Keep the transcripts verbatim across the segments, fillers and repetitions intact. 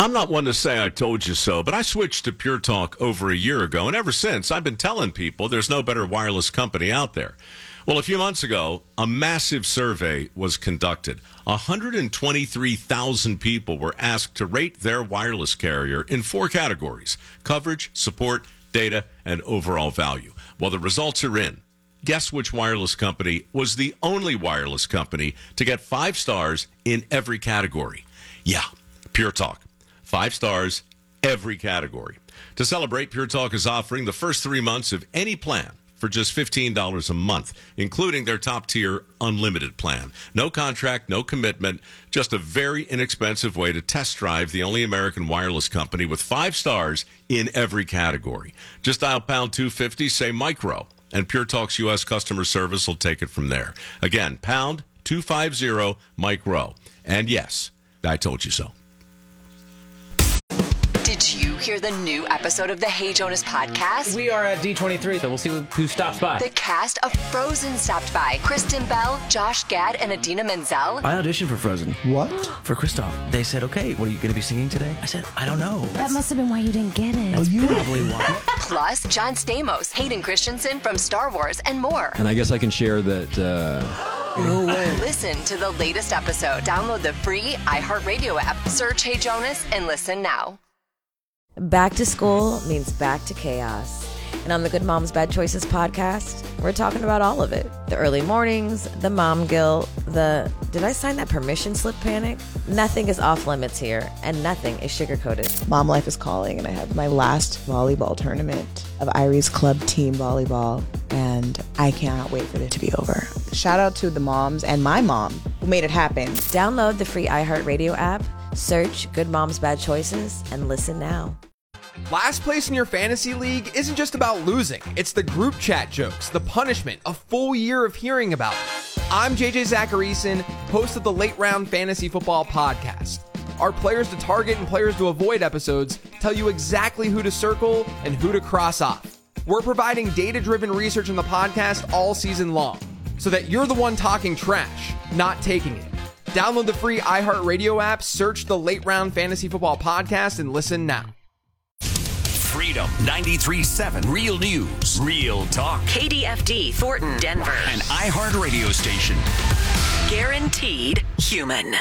I'm not one to say I told you so, but I switched to Pure Talk over a year ago, and ever since, I've been telling people there's no better wireless company out there. Well, a few months ago, a massive survey was conducted. one hundred twenty-three thousand people were asked to rate their wireless carrier in four categories: coverage, support, data, and overall value. Well, the results are in. Guess which wireless company was the only wireless company to get five stars in every category? Yeah, Pure Talk. Five stars, every category. To celebrate, Pure Talk is offering the first three months of any plan for just fifteen dollars a month, including their top-tier unlimited plan. No contract, no commitment, just a very inexpensive way to test drive the only American wireless company with five stars in every category. Just dial pound two fifty, say micro, and Pure Talk's U S customer service will take it from there. Again, pound two fifty, micro. And yes, I told you so. Did you hear the new episode of the Hey Jonas podcast? We are at D twenty-three, so we'll see who stops by. The cast of Frozen stopped by. Kristen Bell, Josh Gad, and Idina Menzel. I auditioned for Frozen. What? For Kristoff. They said, okay, what are you going to be singing today? I said, I don't know. That must have been why you didn't get it. That's probably why. Plus, John Stamos, Hayden Christensen from Star Wars, and more. And I guess I can share that... Uh... No way. Listen to the latest episode. Download the free iHeartRadio app. Search Hey Jonas and listen now. Back to school means back to chaos. And on the Good Moms Bad Choices podcast, we're talking about all of it. The early mornings, the mom guilt, the did I sign that permission slip panic? Nothing is off limits here, and nothing is sugar-coated. Mom life is calling, and I have my last volleyball tournament of Irie's club team volleyball, and I cannot wait for it to be over. Shout out to the moms and my mom who made it happen. Download the free iHeartRadio app, search Good Moms Bad Choices, and listen now. Last place in your fantasy league isn't just about losing. It's the group chat jokes, the punishment, a full year of hearing about it. I'm J J Zacharyson, host of the Late Round Fantasy Football Podcast. Our players to target and players to avoid episodes tell you exactly who to circle and who to cross off. We're providing data-driven research in the podcast all season long, so that you're the one talking trash, not taking it. Download the free iHeartRadio app, search the Late Round Fantasy Football Podcast, and listen now. Freedom ninety-three point seven, Real News, Real Talk. K D F D, Thornton, Denver. An iHeart radio station. Guaranteed human.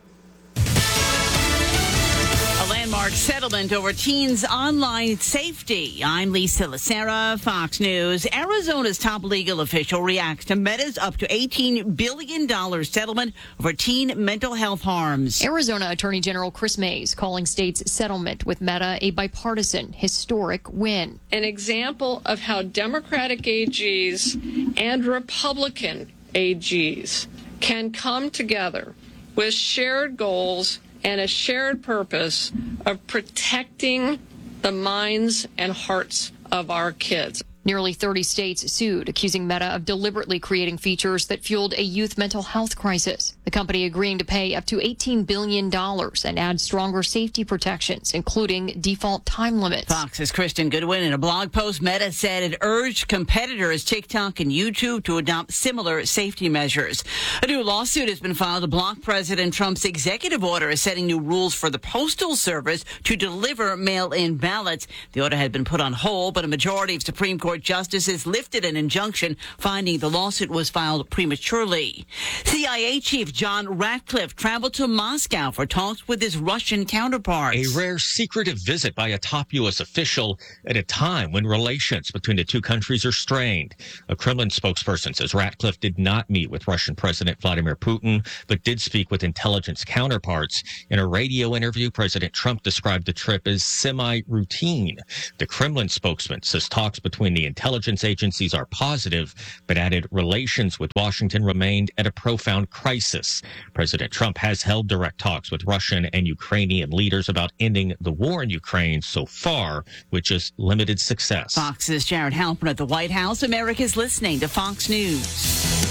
A landmark settlement over teens' online safety. I'm Lisa Lacera, Fox News. Arizona's top legal official reacts to Meta's up to eighteen billion dollars settlement over teen mental health harms. Arizona Attorney General Chris Mays calling state's settlement with Meta a bipartisan, historic win. An example of how Democratic A Gs and Republican A Gs can come together with shared goals and a shared purpose of protecting the minds and hearts of our kids. Nearly thirty states sued, accusing Meta of deliberately creating features that fueled a youth mental health crisis. The company agreeing to pay up to eighteen billion dollars and add stronger safety protections, including default time limits. Fox's Kristen Goodwin, in a blog post, Meta said it urged competitors TikTok and YouTube to adopt similar safety measures. A new lawsuit has been filed to block President Trump's executive order setting new rules for the Postal Service to deliver mail-in ballots. The order had been put on hold, but a majority of Supreme Court justices lifted an injunction, finding the lawsuit was filed prematurely. C I A Chief John Ratcliffe traveled to Moscow for talks with his Russian counterparts. A rare secretive visit by a top U S official at a time when relations between the two countries are strained. A Kremlin spokesperson says Ratcliffe did not meet with Russian President Vladimir Putin, but did speak with intelligence counterparts. In a radio interview, President Trump described the trip as semi-routine. The Kremlin spokesman says talks between the intelligence agencies are positive, but added relations with Washington remained at a profound crisis. President Trump has held direct talks with Russian and Ukrainian leaders about ending the war in Ukraine so far, with just limited success. Fox's Jared Halpern at the White House. America's listening to Fox News.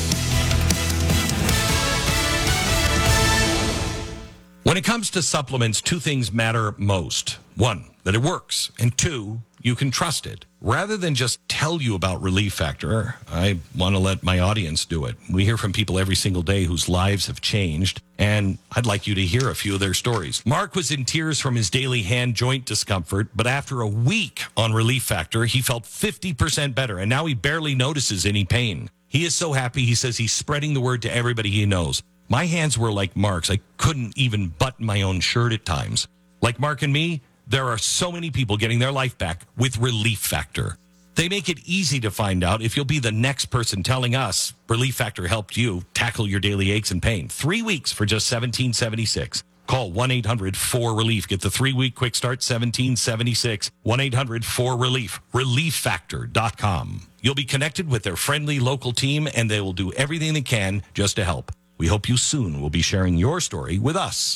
When it comes to supplements, two things matter most. One, that it works. And two, you can trust it. Rather than just tell you about Relief Factor, I want to let my audience do it. We hear from people every single day whose lives have changed, and I'd like you to hear a few of their stories. Mark was in tears from his daily hand joint discomfort, but after a week on Relief Factor, he felt fifty percent better, and now he barely notices any pain. He is so happy, he says he's spreading the word to everybody he knows. My hands were like Mark's. I couldn't even button my own shirt at times. Like Mark and me, there are so many people getting their life back with Relief Factor. They make it easy to find out if you'll be the next person telling us Relief Factor helped you tackle your daily aches and pain. Three weeks for just seventeen seventy-six. Call one eight hundred four relief. Get the three-week quick start, seventeen seventy-six. one eight hundred four relief. relief factor dot com. You'll be connected with their friendly local team, and they will do everything they can just to help. We hope you soon will be sharing your story with us.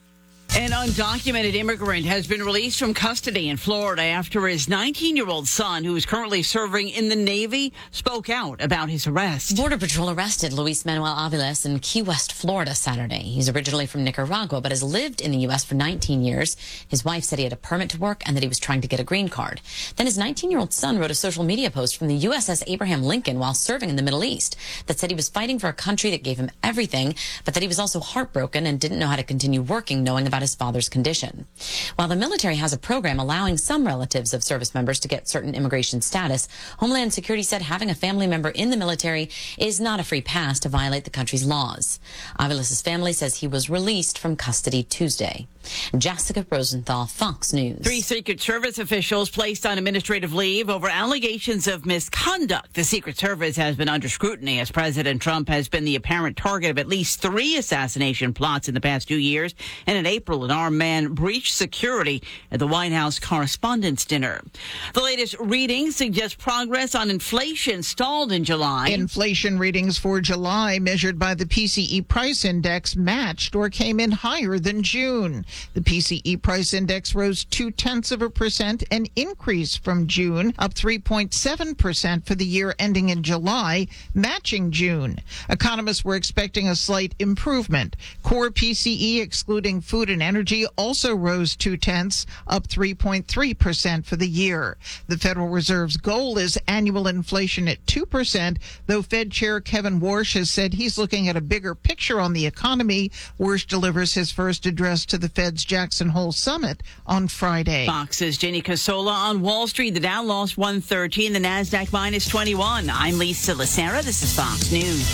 An undocumented immigrant has been released from custody in Florida after his nineteen-year-old son, who is currently serving in the Navy, spoke out about his arrest. Border Patrol arrested Luis Manuel Aviles in Key West, Florida, Saturday. He's originally from Nicaragua, but has lived in the U S for nineteen years. His wife said he had a permit to work and that he was trying to get a green card. Then his nineteen-year-old son wrote a social media post from the U S S Abraham Lincoln while serving in the Middle East that said he was fighting for a country that gave him everything, but that he was also heartbroken and didn't know how to continue working knowing about his father's condition. While the military has a program allowing some relatives of service members to get certain immigration status, Homeland Security said having a family member in the military is not a free pass to violate the country's laws. Aviles' family says he was released from custody Tuesday. Jessica Rosenthal, Fox News. Three Secret Service officials placed on administrative leave over allegations of misconduct. The Secret Service has been under scrutiny as President Trump has been the apparent target of at least three assassination plots in the past two years. And in April, an armed man breached security at the White House Correspondents' Dinner. The latest readings suggest progress on inflation stalled in July. Inflation readings for July measured by the P C E price index matched or came in higher than June. The P C E price index rose two-tenths of a percent, an increase from June, up three point seven percent for the year ending in July, matching June. Economists were expecting a slight improvement. Core P C E, excluding food and energy, also rose two-tenths, up three point three percent for the year. The Federal Reserve's goal is annual inflation at two percent, though Fed Chair Kevin Warsh has said he's looking at a bigger picture on the economy. Warsh delivers his first address to the Fed's Jackson Hole Summit on Friday. Fox's Jenny Casola on Wall Street. The Dow lost one thirteen, the Nasdaq minus twenty-one. I'm Lisa Lacera. This is Fox News.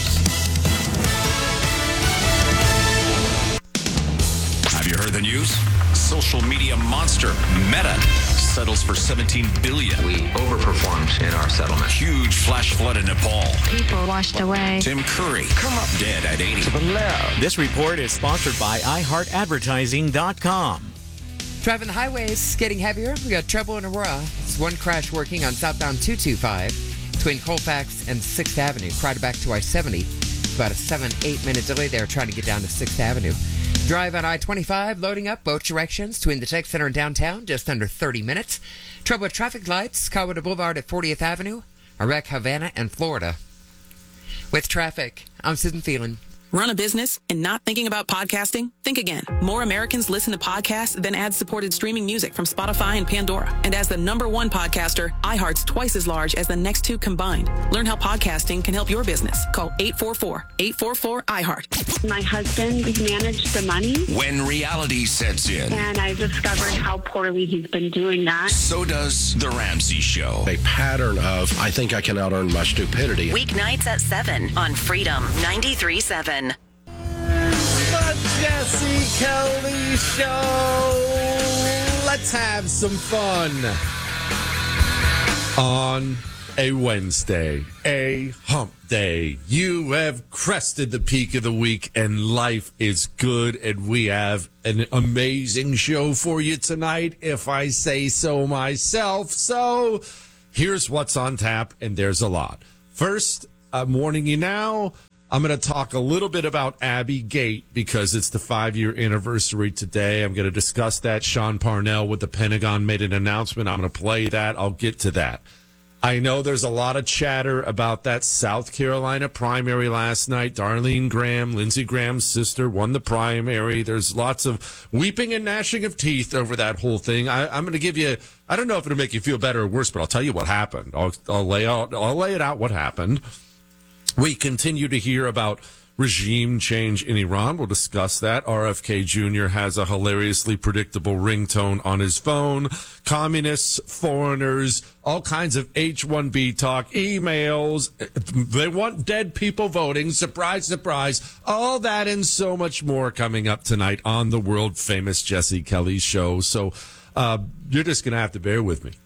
Have you heard the news? Social media monster Meta settles for seventeen billion dollars. We overperformed in our settlement. Huge flash flood in Nepal. People washed away. Tim Curry come up dead at eighty. This report is sponsored by i heart advertising dot com. Driving the highways, getting heavier. We got trouble in Aurora. It's one crash working on southbound two twenty-five between Colfax and sixth Avenue. Crowded back to I seventy. About a seven, eight minute delay there trying to get down to sixth Avenue. Drive on I twenty-five, loading up both directions between the Tech Center and downtown, just under thirty minutes. Trouble with traffic lights, Colorado Boulevard at fortieth Avenue, a wreck Havana and Florida. With traffic, I'm Susan Phelan. Run a business and not thinking about podcasting? Think again. More Americans listen to podcasts than ad-supported streaming music from Spotify and Pandora. And as the number one podcaster, iHeart's twice as large as the next two combined. Learn how podcasting can help your business. Call eight four four, eight four four, iHeart. My husband managed the money. When reality sets in. And I discovered how poorly he's been doing that. So does The Ramsey Show. A pattern of, I think I can out-earn my stupidity. Weeknights at seven on Freedom ninety-three point seven. The Jesse Kelly Show. Let's have some fun on a Wednesday, a hump day. You have crested the peak of the week and life is good, and we have an amazing show for you tonight, if I say so myself. So here's what's on tap, and there's a lot. First, I'm warning you now, I'm going to talk a little bit about Abbey Gate because it's the five-year anniversary today. I'm going to discuss that. Sean Parnell with the Pentagon made an announcement. I'm going to play that. I'll get to that. I know there's a lot of chatter about that South Carolina primary last night. Darlene Graham, Lindsey Graham's sister, won the primary. There's lots of weeping and gnashing of teeth over that whole thing. I, I'm going to give you, I don't know if it'll make you feel better or worse, but I'll tell you what happened. I'll, I'll, lay out, I'll lay it out what happened. We continue to hear about regime change in Iran. We'll discuss that. R F K Junior has a hilariously predictable ringtone on his phone. Communists, foreigners, all kinds of H one B talk, emails. They want dead people voting. Surprise, surprise. All that and so much more coming up tonight on the world famous Jesse Kelly show. So uh, you're just going to have to bear with me.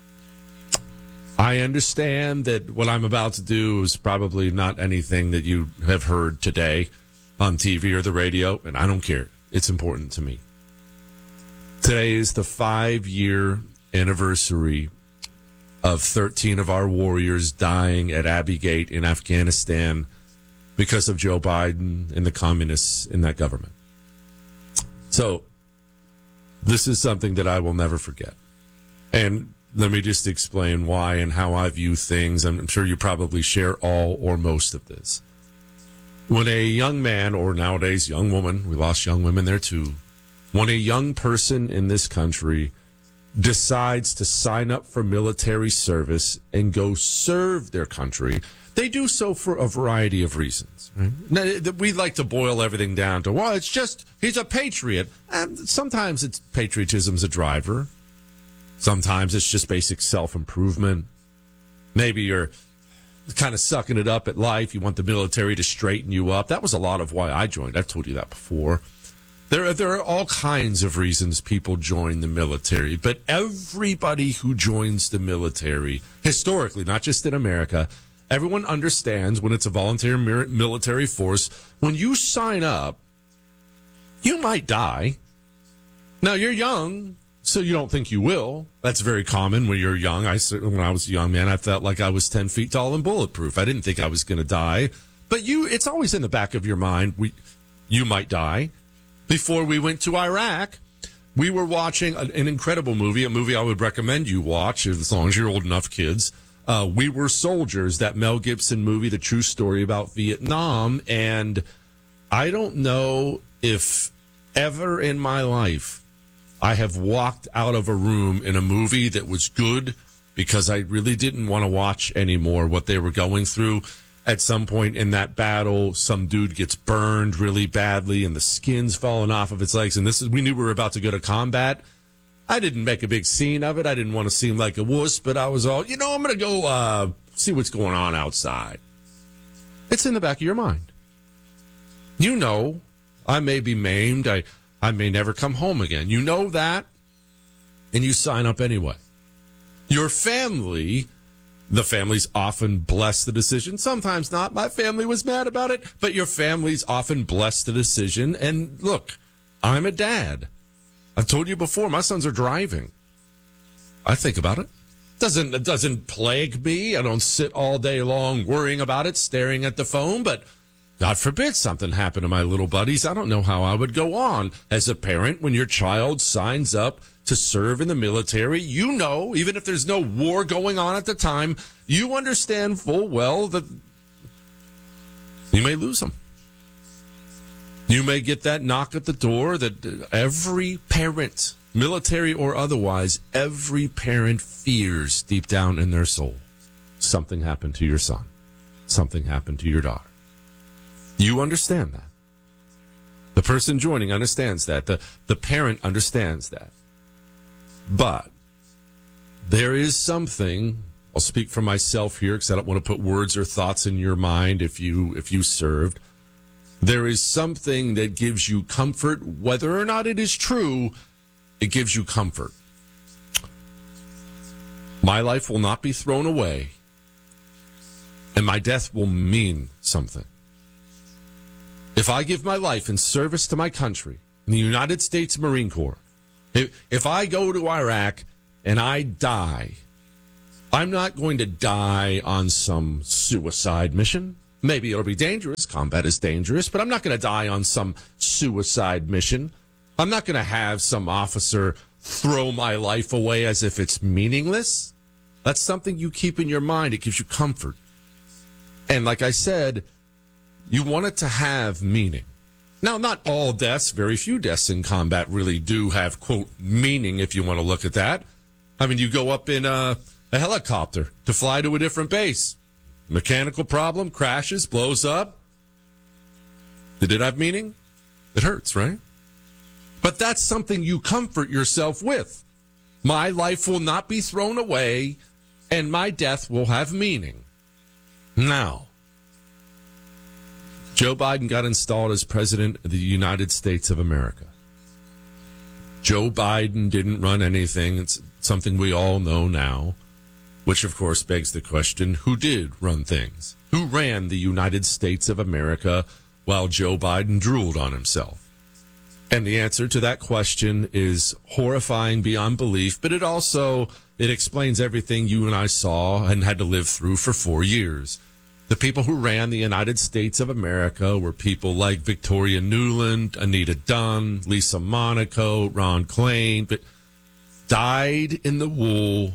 I understand that what I'm about to do is probably not anything that you have heard today on T V or the radio, and I don't care. It's important to me. Today is the five-year anniversary of thirteen of our warriors dying at Abbey Gate in Afghanistan because of Joe Biden and the communists in that government. So this is something that I will never forget. And let me just explain why and how I view things. I'm sure you probably share all or most of this. When a young man, or nowadays young woman, we lost young women there too, when a young person in this country decides to sign up for military service and go serve their country, they do so for a variety of reasons. Right? Now, we like to boil everything down to, well, it's just, he's a patriot. And sometimes it's patriotism's a driver. Sometimes it's just basic self-improvement. Maybe you're kind of sucking it up at life. You want the military to straighten you up. That was a lot of why I joined. I've told you that before. There are, there are all kinds of reasons people join the military. But everybody who joins the military, historically, not just in America, everyone understands when it's a volunteer military force, when you sign up, you might die. Now, you're young, so you don't think you will. That's very common when you're young. I when I was a young man, I felt like I was ten feet tall and bulletproof. I didn't think I was going to die. But you, it's always in the back of your mind, we, you might die. Before we went to Iraq, we were watching an, an incredible movie, a movie I would recommend you watch, as long as you're old enough, kids. Uh, We Were Soldiers, that Mel Gibson movie, the true story about Vietnam. And I don't know if ever in my life I have walked out of a room in a movie that was good because I really didn't want to watch anymore what they were going through. At some point in that battle, some dude gets burned really badly and the skin's falling off of its legs. And this is, we knew we were about to go to combat. I didn't make a big scene of it. I didn't want to seem like a wuss, but I was all, you know, I'm going to go uh, see what's going on outside. It's in the back of your mind. You know, I may be maimed. I, I may never come home again. You know that, and you sign up anyway. Your family, the families often bless the decision. Sometimes not. My family was mad about it, but your families often bless the decision. And look, I'm a dad. I've told you before, my sons are driving. I think about it. Doesn't, it doesn't plague me. I don't sit all day long worrying about it, staring at the phone, but God forbid something happened to my little buddies. I don't know how I would go on as a parent when your child signs up to serve in the military. You know, even if there's no war going on at the time, you understand full well that you may lose them. You may get that knock at the door that every parent, military or otherwise, every parent fears deep down in their soul. Something happened to your son. Something happened to your daughter. You understand that. The person joining understands that. The, the parent understands that. But there is something, I'll speak for myself here because I don't want to put words or thoughts in your mind if you if you served. There is something that gives you comfort, whether or not it is true, it gives you comfort. My life will not be thrown away, and my death will mean something. If I give my life in service to my country, in the United States Marine Corps, if, if I go to Iraq and I die, I'm not going to die on some suicide mission. Maybe it'll be dangerous. Combat is dangerous, but I'm not going to die on some suicide mission. I'm not going to have some officer throw my life away as if it's meaningless. That's something you keep in your mind. It gives you comfort. And like I said, you want it to have meaning. Now, not all deaths, very few deaths in combat really do have, quote, meaning, if you want to look at that. I mean, you go up in a, a helicopter to fly to a different base. Mechanical problem, crashes, blows up. Did it have meaning? It hurts, right? But that's something you comfort yourself with. My life will not be thrown away, and my death will have meaning. Now, Joe Biden got installed as president of the United States of America. Joe Biden didn't run anything. It's something we all know now, which, of course, begs the question, who did run things? Who ran the United States of America while Joe Biden drooled on himself? And the answer to that question is horrifying beyond belief, but it also, it explains everything you and I saw and had to live through for four years. The people who ran the United States of America were people like Victoria Nuland, Anita Dunn, Lisa Monaco, Ron Klain, but died in the wool,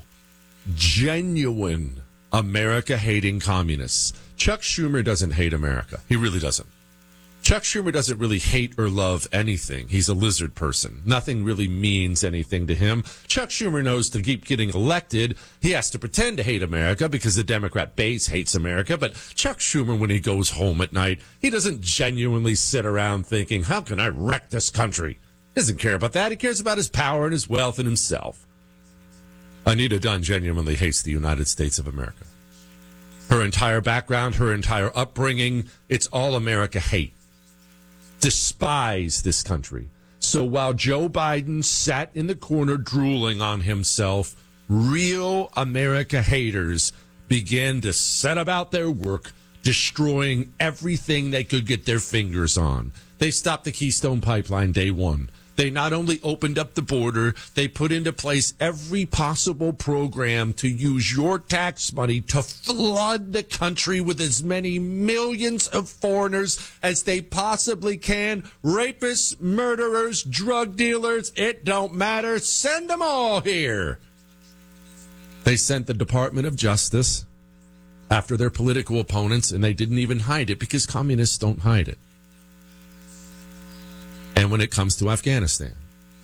genuine America-hating communists. Chuck Schumer doesn't hate America. He really doesn't. Chuck Schumer doesn't really hate or love anything. He's a lizard person. Nothing really means anything to him. Chuck Schumer knows to keep getting elected, he has to pretend to hate America because the Democrat base hates America. But Chuck Schumer, when he goes home at night, he doesn't genuinely sit around thinking, how can I wreck this country? He doesn't care about that. He cares about his power and his wealth and himself. Anita Dunn genuinely hates the United States of America. Her entire background, her entire upbringing, it's all America hate. Despise this country. So while Joe Biden sat in the corner drooling on himself, real America haters began to set about their work, destroying everything they could get their fingers on. They stopped the Keystone Pipeline day one. They not only opened up the border, they put into place every possible program to use your tax money to flood the country with as many millions of foreigners as they possibly can. Rapists, murderers, drug dealers, it don't matter. Send them all here. They sent the Department of Justice after their political opponents, and they didn't even hide it because communists don't hide it. And when it comes to Afghanistan,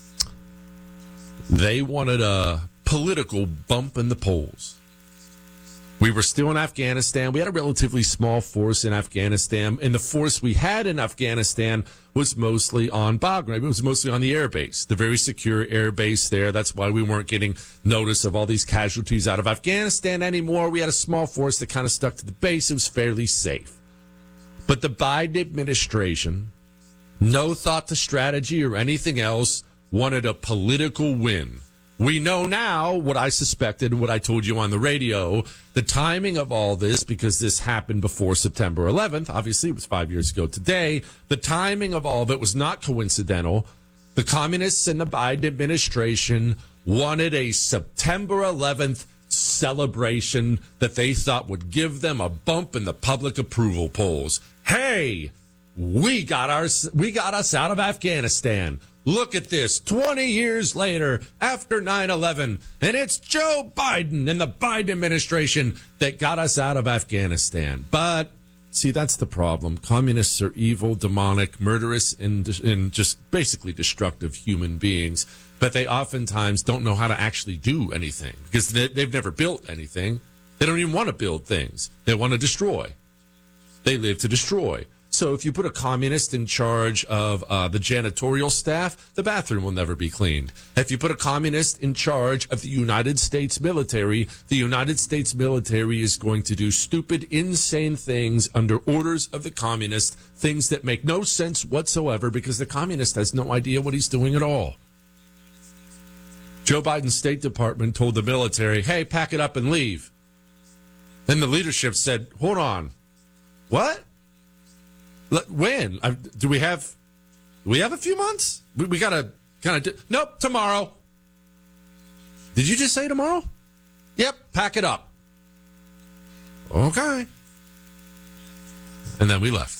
they wanted a political bump in the polls. We were still in Afghanistan. We had a relatively small force in Afghanistan, and the force we had in Afghanistan was mostly on Bagram. It was mostly on the air base, the very secure air base there. That's why we weren't getting notice of all these casualties out of Afghanistan anymore. We had a small force that kind of stuck to the base. It was fairly safe. But the Biden administration, no thought to strategy or anything else, wanted a political win. We know now what I suspected, what I told you on the radio, the timing of all this, because this happened before September eleventh. Obviously, it was five years ago today. The timing of all of it was not coincidental. The communists and the Biden administration wanted a September eleventh celebration that they thought would give them a bump in the public approval polls. Hey, we got our, we got us out of Afghanistan. Look at this, twenty years later, after nine eleven, and it's Joe Biden and the Biden administration that got us out of Afghanistan. But, see, that's the problem. Communists are evil, demonic, murderous, and, and just basically destructive human beings. But they oftentimes don't know how to actually do anything because they, they've never built anything. They don't even want to build things. They want to destroy. They live to destroy. So if you put a communist in charge of uh, the janitorial staff, the bathroom will never be cleaned. If you put a communist in charge of the United States military, the United States military is going to do stupid, insane things under orders of the communist, things that make no sense whatsoever because the communist has no idea what he's doing at all. Joe Biden's State Department told the military, hey, pack it up and leave. Then the leadership said, hold on. What? When? Do we have do we have a few months? We, we got to kind of... Do, nope, tomorrow. Did you just say tomorrow? Yep, pack it up. Okay. And then we left.